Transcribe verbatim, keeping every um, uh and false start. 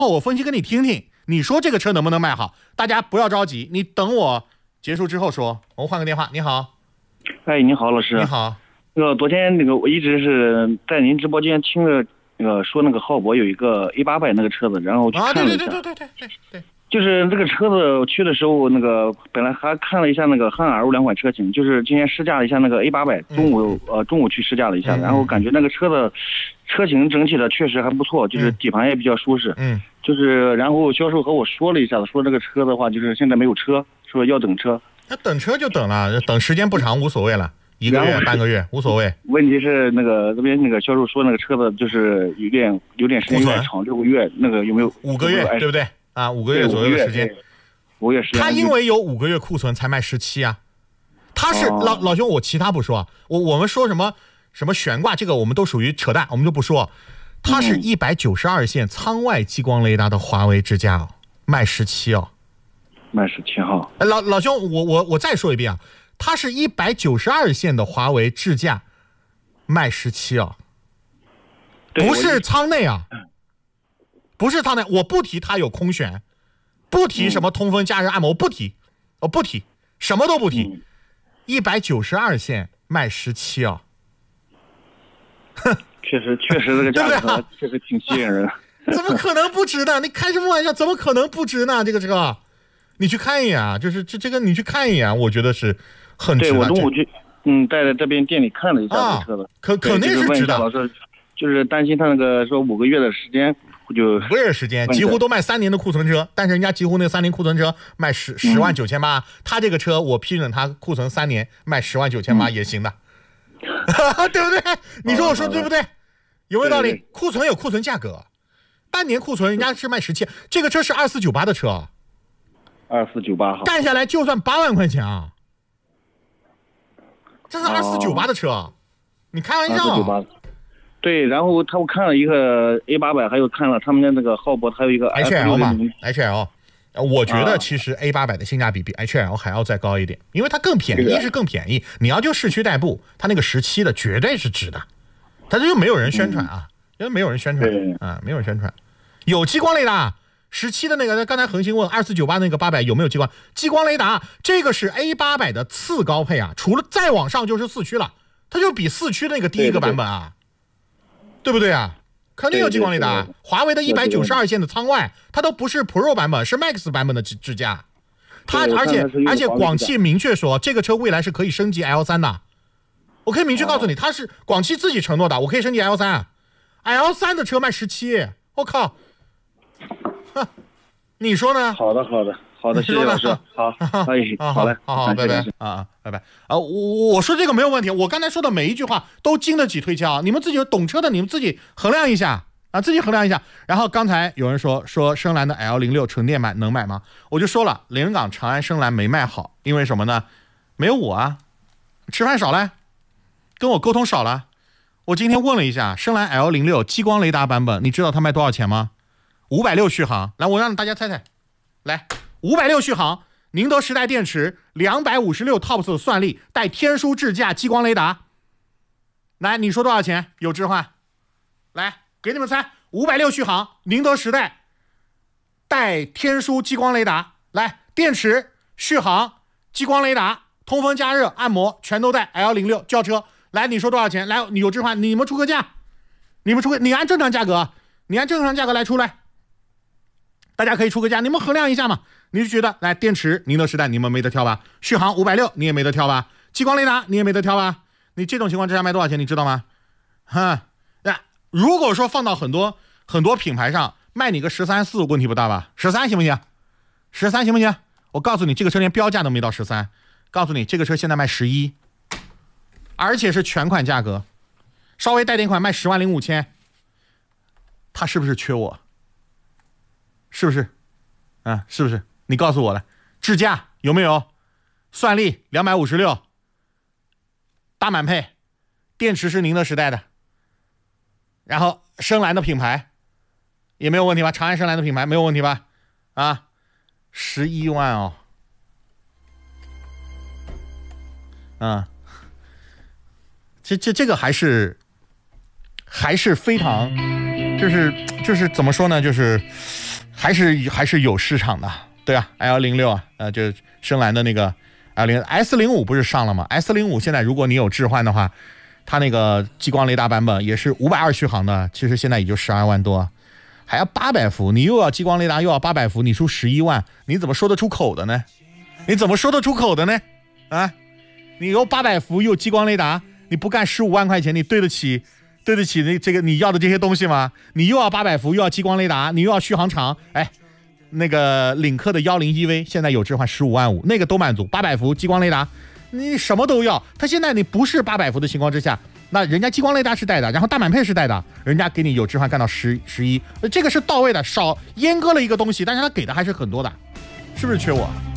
我分析给你听听，你说这个车能不能卖好？大家不要着急，你等我结束之后说。我们换个电话。你好。 哎，你好，老师。 你好。 那个昨天那个我一直是在您直播间听着那个说那个浩博有一个 A 八百那个车子，然后我去看了一下。 啊，对对对对对对对。 就是这个车子我去的时候，那个本来还看了一下那个汉 R 两款车型，就是今天试驾了一下那个 A 八百，中午、嗯、呃中午去试驾了一下，嗯、然后感觉那个车的车型整体的确实还不错，就是底盘也比较舒适。 嗯。 就是然后销售和我说了一下子，说这个车的话就是现在没有车，说要等车。 那等车就等了，等时间不长无所谓了，一个月半个月无所谓。 问题是那个那边那个销售说那个车子就是有点有点时间有点长，六个月，那个有没有五个月对不对？啊，五个月左右的时间。 五个月时间。 他因为有五个月库存才卖十七啊。他是、哦、老老兄，我其他不说，我我们说什么什么悬挂，这个我们都属于扯淡，我们就不说。它是一百九十二线舱外激光雷达的华为智驾哦，卖十七哦。 卖十七号。 老老兄，我我我再说一遍啊，它是一百九十二线的华为智驾，卖十七哦，不是舱内啊，不是舱内，我不提它有空悬，不提什么通风加热按摩，我不提，我不提，什么都不提，一百九十二线卖十七哦， 哼，确实确实这个价格确实挺吸引人。 怎么可能不值呢？你开什么玩笑？怎么可能不值呢？这个车，你去看一眼啊，就是这这个你去看一眼，我觉得是很值的。 对，我中午去，嗯，带在这边店里看了一下这个车子， 啊、可肯定是值的。 老师就是担心他那个说五个月的时间，就五个月时间几乎都卖三年的库存车，但是人家几乎那三年库存车卖十十万九千八，他这个车我批准他库存三年卖十万九千八也行的，嗯、对不对？你说我说对不对？有没有道理？ 对对对， 库存有库存价格。半年库存人家是卖十七，这个车是二四九八的车， 二四九八号干下来就算八万块钱啊，这是二四九八的车，哦、你开玩笑、啊？ 对，然后他我看了一个 A 八百，还有看了他们家那个浩博，还有一个 H L 嘛 ，H L， 我觉得其实 A 八百的性价比比 H L 还要再高一点，因为它更便宜，一是更便宜，你要就市区代步，它那个十七的绝对是值的，它这就没有人宣传啊。嗯，因为没有人宣传啊，没有人宣传，有激光雷达，十七的那个，刚才恒星问二四九八那个八百有没有激光？激光雷达，这个是 A 八百的次高配啊，除了再往上就是四驱了，它就比四驱那个低一个版本啊， 对, 对, 对不对啊？肯定有激光雷达。华为的一百九十二线的舱外，它都不是 Pro 版本，是 Max 版本的智驾，它而且而且广汽明确说，这个车未来是可以升级 L 三 的。我可以明确告诉你，它是广汽自己承诺的，我可以升级 L 三。L 三 的车卖十七，我靠！你说呢？ 好的，好的，好的，谢谢老师。好，可以，好嘞， 好好，拜拜啊，拜拜啊！我我说这个没有问题，我刚才说的每一句话都经得起推敲，你们自己懂车的，你们自己衡量一下啊，自己衡量一下。然后刚才有人说说深蓝的 L 零六 纯电版能买吗？我就说了，连云港长安深蓝没卖好，因为什么呢？没有我啊，吃饭少了，跟我沟通少了。我今天问了一下，深蓝 L 零六 激光雷达版本，你知道它卖多少钱吗？五百六续航。来，我让大家猜猜。来，五百六续航，宁德时代电池，两百五十六 T O P S 的算力，带天书智驾激光雷达。来，你说多少钱？有置换。来，给你们猜，五百六续航，宁德时代，带天书激光雷达。来，电池、续航、激光雷达、通风加热、按摩全都带。L 零六 轿车。来，你说多少钱？来，你有置换，你们出个价，你们出个，你按正常价格，你按正常价格来出来，大家可以出个价，你们衡量一下嘛。你就觉得，来，电池宁德时代你们没得挑吧？续航五百六你也没得挑吧？激光雷达你也没得挑吧？你这种情况之下卖多少钱？你知道吗？哈，那如果说放到很多很多品牌上卖你个十三四，问题不大吧？十三行不行？十三行不行？我告诉你，这个车连标价都没到十三，告诉你，这个车现在卖十一。而且是全款价格，稍微带点款卖十万零五千，他是不是缺我？是不是？啊，是不是？你告诉我了，智驾有没有？算力两百五十六，大满配，电池是宁德时代的，然后深蓝的品牌也没有问题吧？长安深蓝的品牌没有问题吧？啊，十一万哦，啊。这这这个还是还是非常，就是就是怎么说呢？就是还是还是有市场的，对啊 ，L 零六啊，呃，就深蓝的那个 L 零 S 零五不是上了吗 ？S 零五现在如果你有置换的话，它那个激光雷达版本也是五百二续航的，其实现在也就十二万多，还要八百伏，你又要激光雷达又要八百伏，你出十一万，你怎么说得出口的呢？你怎么说得出口的呢？啊，你又八百伏又激光雷达，你不干十五万块钱，你对得起？对得起那这个你要的这些东西吗？你又要八百伏，又要激光雷达，你又要续航长，哎，那个领克的一零一 V 现在有置换十五万五，那个都满足，八百伏激光雷达，你什么都要。它现在你不是八百伏的情况之下，那人家激光雷达是带的，然后大满配是带的，人家给你有置换干到十十一，这个是到位的，少阉割了一个东西，但是他给的还是很多的，是不是缺我？